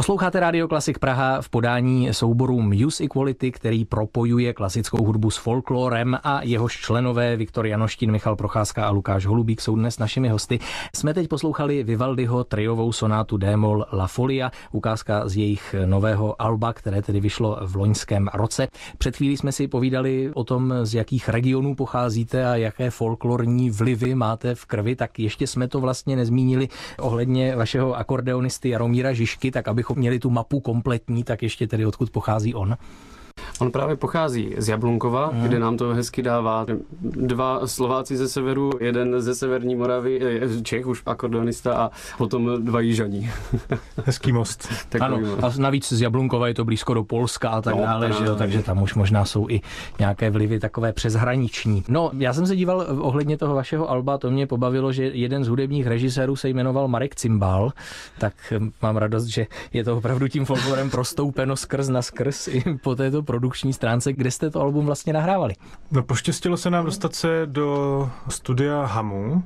Posloucháte Radio Klasik Praha v podání souboru Muse Equality, který propojuje klasickou hudbu s folklorem, a jehož členové Viktor Janoštin, Michal Procházka a Lukáš Holubík jsou dnes našimi hosty. Jsme teď poslouchali Vivaldiho triovou sonátu D-moll La Folia, ukázka z jejich nového alba, které tedy vyšlo v loňském roce. Před chvílí jsme si povídali o tom, z jakých regionů pocházíte a jaké folklorní vlivy máte v krvi, tak ještě jsme to vlastně nezmínili ohledně vašeho akordeonisty Jaromíra Žižky, tak abychom měli tu mapu kompletní, tak ještě tedy odkud pochází on. On právě pochází z Jablunkova, kde nám to hezky dává. Dva Slováci ze severu, jeden ze severní Moravy, Čech už akordeonista, a potom dva Jižaní. Hezký most. Ano, a navíc z Jablunkova je to blízko do Polska a tak dále, že jo, takže tam už možná jsou i nějaké vlivy takové přeshraniční. No, já jsem se díval ohledně toho vašeho alba, to mě pobavilo, že jeden z hudebních režisérů se jmenoval Marek Cimbál, tak mám radost, že je to opravdu tím folklorem prostoupeno skrz na skrz i po této produkční stránce. Kde jste to album vlastně nahrávali? No, poštěstilo se nám dostat se do studia Hamu,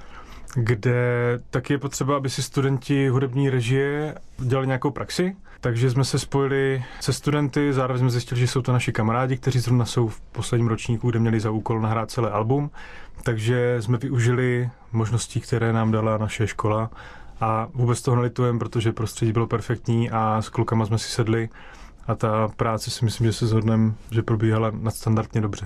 kde taky je potřeba, aby si studenti hudební režie dělali nějakou praxi. Takže jsme se spojili se studenty, zároveň jsme zjistili, že jsou to naši kamarádi, kteří zrovna jsou v posledním ročníku, kde měli za úkol nahrát celé album. Takže jsme využili možností, které nám dala naše škola, a vůbec toho nelitujeme, protože prostředí bylo perfektní a s klukama jsme si sedli a ta práce si myslím, že se shodneme, že probíhala nadstandardně dobře.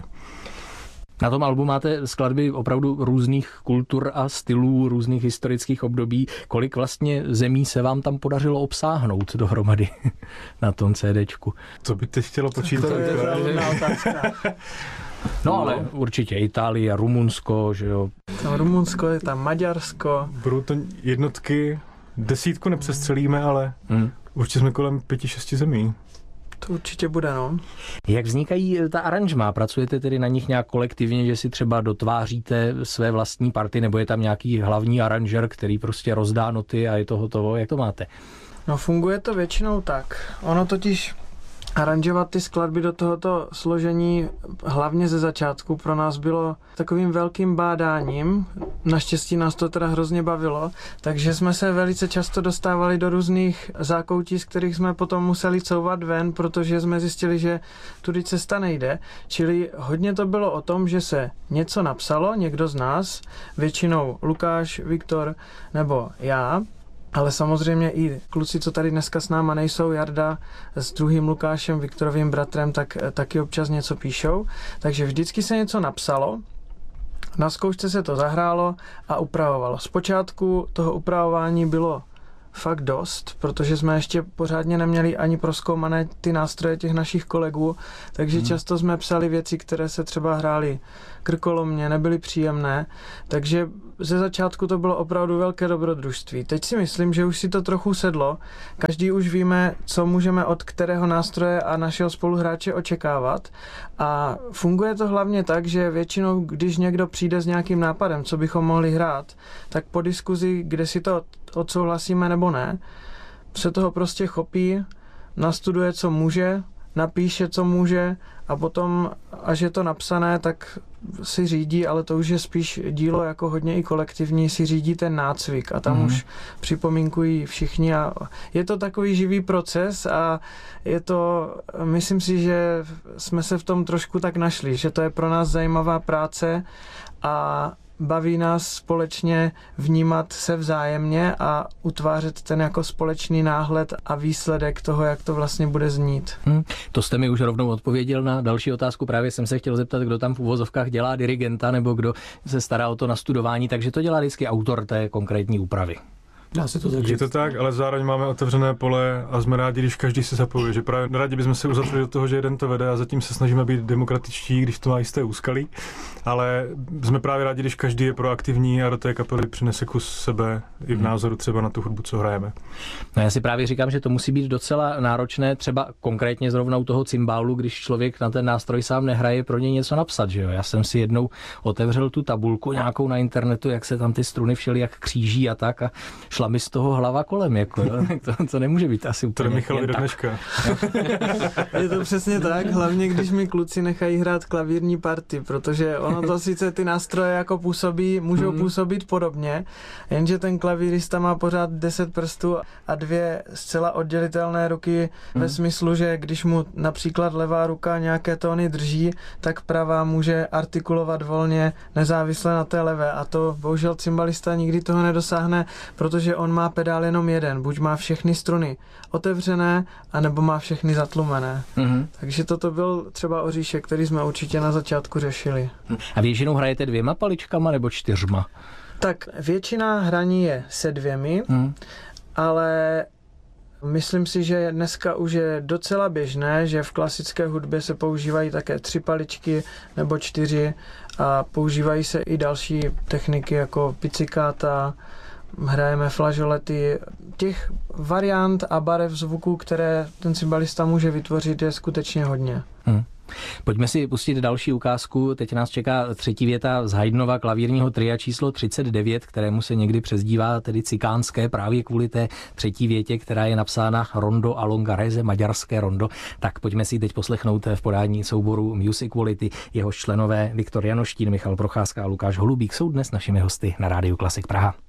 Na tom albu máte skladby opravdu různých kultur a stylů, různých historických období. Kolik vlastně zemí se vám tam podařilo obsáhnout dohromady na tom CDčku? Co by teď chtělo počítat? To je záludná otázka. No ale určitě Itálie, Rumunsko, že jo. Tam Rumunsko, je tam Maďarsko. Budou to jednotky, 10 nepřestřelíme, ale určitě jsme kolem 5-6 zemí. To určitě bude, no. Jak vznikají ta aranžma? Pracujete tedy na nich nějak kolektivně, že si třeba dotváříte své vlastní party, nebo je tam nějaký hlavní aranžer, který prostě rozdá noty a je to hotovo? Jak to máte? No, funguje to většinou tak. Ono totiž aranžovat ty skladby do tohoto složení hlavně ze začátku pro nás bylo takovým velkým bádáním. Naštěstí nás to teda hrozně bavilo, takže jsme se velice často dostávali do různých zákoutí, z kterých jsme potom museli couvat ven, protože jsme zjistili, že tudy cesta nejde. Čili hodně to bylo o tom, že se něco napsalo, někdo z nás, většinou Lukáš, Viktor nebo já, ale samozřejmě i kluci, co tady dneska s náma nejsou, Jarda s druhým Lukášem, Viktorovým bratrem, tak taky občas něco píšou. Takže vždycky se něco napsalo, na zkoušce se to zahrálo a upravovalo. Zpočátku toho upravování bylo fakt dost, protože jsme ještě pořádně neměli ani prozkoumané ty nástroje těch našich kolegů, takže často jsme psali věci, které se třeba hrály krkolomně, nebyly příjemné, takže ze začátku to bylo opravdu velké dobrodružství. Teď si myslím, že už si to trochu sedlo, každý už víme, co můžeme od kterého nástroje a našeho spoluhráče očekávat, a funguje to hlavně tak, že většinou, když někdo přijde s nějakým nápadem, co bychom mohli hrát, tak po diskuzi, kde si to odsouhlasíme nebo ne, se toho prostě chopí, nastuduje, co může, napíše, co může, a potom, až je to napsané, tak si řídí, ale to už je spíš dílo jako hodně i kolektivní, si řídí ten nácvik a tam už připomínkují všichni a je to takový živý proces a je to, myslím si, že jsme se v tom trošku tak našli, že to je pro nás zajímavá práce a baví nás společně vnímat se vzájemně a utvářet ten jako společný náhled a výsledek toho, jak to vlastně bude znít. To jste mi už rovnou odpověděl na další otázku. Právě jsem se chtěl zeptat, kdo tam v uvozovkách dělá dirigenta nebo kdo se stará o to nastudování, takže to dělá vždycky autor té konkrétní úpravy. Dá se to tak říct. Je to tak, ale zároveň máme otevřené pole a jsme rádi, když každý se zapojuje, že právě rádi bychom se uzavřeli do toho, že jeden to vede a zatím se snažíme být demokratičtí, když to má jisté úskalí, ale jsme právě rádi, když každý je proaktivní a do té kapely přinese kus sebe i v názoru třeba na tu hudbu, co hrajeme. No, já si právě říkám, že to musí být docela náročné, třeba konkrétně zrovna u toho cymbálu, když člověk na ten nástroj sám nehraje, pro něj něco napsat, že jo? Já jsem si jednou otevřel tu tabulku nějakou na internetu, jak se tam ty struny všelijak kříží a tak, a šla šla mi z toho hlava kolem, jako, to nemůže být asi úplně. To je Michalovi do dneška. Je to přesně tak, hlavně když mi kluci nechají hrát klavírní party, protože ono to sice ty nástroje jako můžou působit podobně, jenže ten klavírista má pořád 10 prstů a 2 zcela oddělitelné ruky ve smyslu, že když mu například levá ruka nějaké tóny drží, tak pravá může artikulovat volně nezávisle na té levé a to bohužel cymbalista nikdy toho nedosáhne, protože on má pedál jenom jeden, buď má všechny struny otevřené, anebo má všechny zatlumené. Takže toto byl třeba oříšek, který jsme určitě na začátku řešili. A většinou hrajete 2 paličkama nebo 4? Tak většina hraní je se 2, ale myslím si, že dneska už je docela běžné, že v klasické hudbě se používají také 3 paličky nebo 4 a používají se i další techniky jako pizzikáta, hrajeme flažolety. Těch variant a barev zvuků, které ten cymbalista může vytvořit, je skutečně hodně. Pojďme si pustit další ukázku. Teď nás čeká 3. věta z Haydnova klavírního tria číslo 39, kterému se někdy přezdívá tedy cikánské právě kvůli té 3. větě, která je napsána Rondo a Longarese, maďarské rondo. Tak pojďme si teď poslechnout v podání souboru Music Quality. Jehož členové Viktor Janoštín, Michal Procházka a Lukáš Holubík jsou dnes našimi hosty na Rádiu Klasik Praha.